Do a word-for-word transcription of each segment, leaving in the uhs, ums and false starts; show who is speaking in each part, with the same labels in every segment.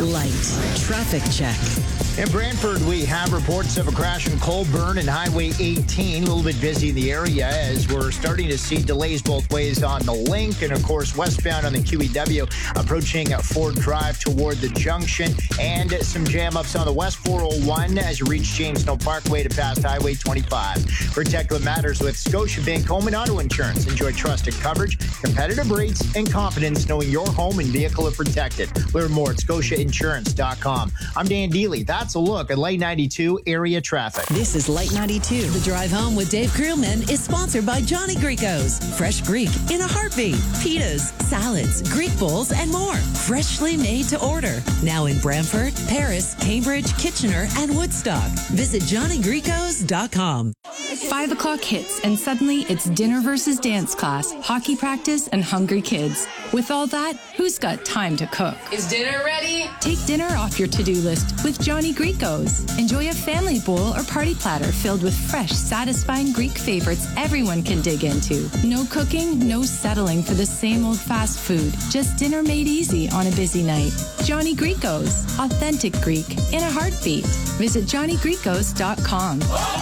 Speaker 1: Light traffic check.
Speaker 2: In Brantford, we have reports of a crash in Colburn and Highway eighteen. A little bit busy in the area as we're starting to see delays both ways on the link. And, of course, westbound on the Q E W approaching Ford Drive toward the junction. And some jam-ups on the West four oh one as you reach James Snow Parkway to past Highway twenty-five. Protect what matters with Scotiabank Home and Auto Insurance. Enjoy trusted coverage, competitive rates, and confidence knowing your home and vehicle are protected. Learn more at scotia insurance dot com. I'm Dan Dealey. That's a look at Light ninety-two area traffic.
Speaker 1: This is Light ninety-two. The drive home with Dave Creelman is sponsored by Johnny Greco's. Fresh Greek in a heartbeat. Pitas, salads, Greek bowls, and more. Freshly made to order. Now in Brantford, Paris, Cambridge, Kitchener, and Woodstock. Visit johnny grecos dot com.
Speaker 3: Five o'clock hits, and suddenly it's dinner versus dance class, hockey practice, and hungry kids. With all that, who's got time to cook?
Speaker 4: Is dinner ready?
Speaker 3: Take dinner off your to-do list with Johnny Greco's. Enjoy a family bowl or party platter filled with fresh, satisfying Greek favorites everyone can dig into. No cooking, no settling for the same old fast food. Just dinner made easy on a busy night. Johnny Greco's. Authentic Greek in a heartbeat. Visit johnny grecos dot com.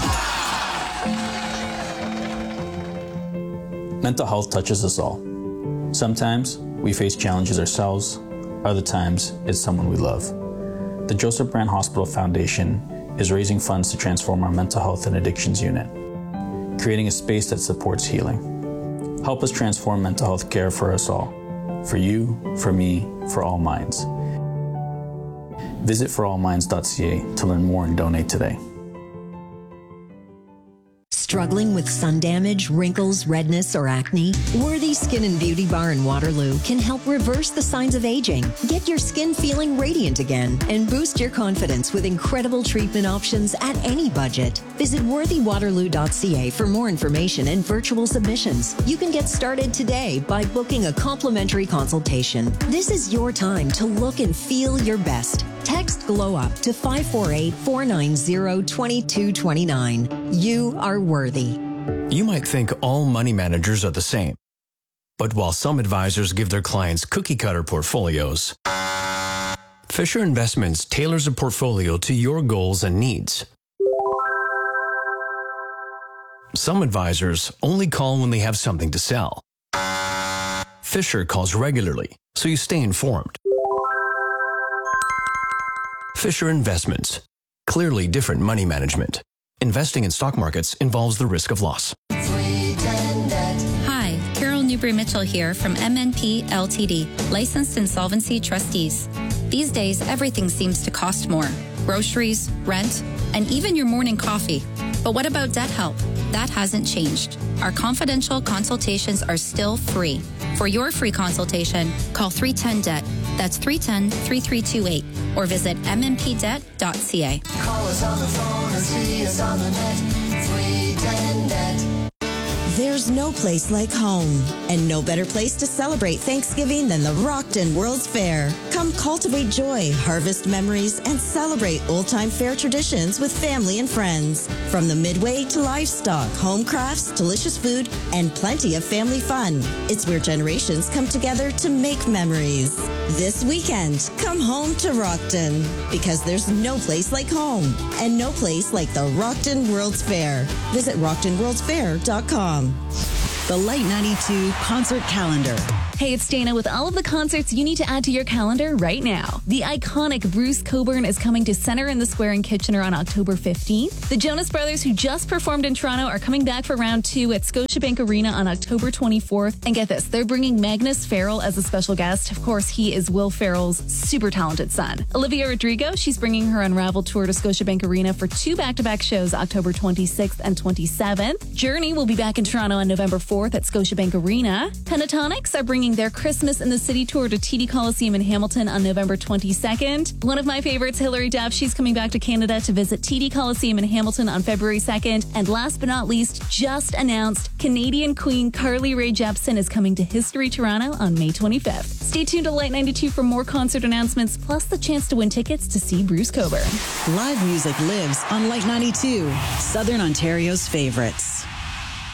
Speaker 5: Mental health touches us all. Sometimes we face challenges ourselves, other times it's someone we love. The Joseph Brand Hospital Foundation is raising funds to transform our mental health and addictions unit, creating a space that supports healing. Help us transform mental health care for us all, for you, for me, for all minds. Visit for all minds dot c a to learn more and donate today.
Speaker 1: Struggling with sun damage, wrinkles, redness, or acne? Worthy Skin and Beauty Bar in Waterloo can help reverse the signs of aging. Get your skin feeling radiant again and boost your confidence with incredible treatment options at any budget. Visit worthy waterloo dot c a for more information and virtual submissions. You can get started today by booking a complimentary consultation. This is your time to look and feel your best. Text GLOW UP to five four eight, four nine zero, two two two nine. You are worthy.
Speaker 6: You might think all money managers are the same. But while some advisors give their clients cookie-cutter portfolios, Fisher Investments tailors a portfolio to your goals and needs. Some advisors only call when they have something to sell. Fisher calls regularly, so you stay informed. Fisher Investments. Clearly different money management. Investing in stock markets involves the risk of loss.
Speaker 7: Hi, Carol Newbury-Mitchell here from M N P L T D, licensed insolvency trustees. These days, everything seems to cost more. Groceries, rent, and even your morning coffee. But what about debt help? That hasn't changed. Our confidential consultations are still free. For your free consultation, call three one zero D E B T. That's three one zero, three three two eight. Or visit m m p debt dot c a.
Speaker 8: Call us on the phone or see us on the net. three one zero D E B T.
Speaker 1: There's no place like home, and no better place to celebrate Thanksgiving than the Rockton World's Fair. Come cultivate joy, harvest memories, and celebrate old-time fair traditions with family and friends. From the midway to livestock, home crafts, delicious food, and plenty of family fun. It's where generations come together to make memories. This weekend, come home to Rockton, because there's no place like home, and no place like the Rockton World's Fair. Visit rockton world's fair dot com.
Speaker 9: The Light ninety-two concert calendar. Hey, it's Dana with all of the concerts you need to add to your calendar right now. The iconic Bruce Cockburn is coming to Centre in the Square in Kitchener on October fifteenth. The Jonas Brothers, who just performed in Toronto, are coming back for round two at Scotiabank Arena on October twenty-fourth. And get this, they're bringing Magnus Farrell as a special guest. Of course, he is Will Ferrell's super talented son. Olivia Rodrigo, she's bringing her Unraveled tour to Scotiabank Arena for two back-to-back shows, October twenty-sixth and twenty-seventh. Journey will be back in Toronto on November fourth at Scotiabank Arena. Pentatonics are bringing their Christmas in the City tour to T D Coliseum in Hamilton on November twenty-second. One of my favorites, Hilary Duff, she's coming back to Canada to visit T D Coliseum in Hamilton on February second. And last but not least, just announced, Canadian Queen Carly Rae Jepsen is coming to History Toronto on May twenty-fifth. Stay tuned to Light ninety-two for more concert announcements, plus the chance to win tickets to see Bruce Cockburn.
Speaker 1: Live music lives on Light ninety-two, Southern Ontario's favorites.